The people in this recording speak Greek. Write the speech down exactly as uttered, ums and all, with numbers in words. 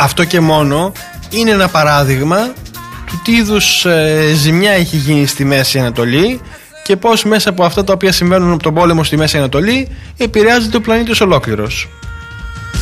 αυτό και μόνο είναι ένα παράδειγμα του τι είδους ε, ζημιά έχει γίνει στη Μέση Ανατολή και πώς μέσα από αυτά τα οποία συμβαίνουν από τον πόλεμο στη Μέση Ανατολή επηρεάζεται ο πλανήτης ολόκληρος.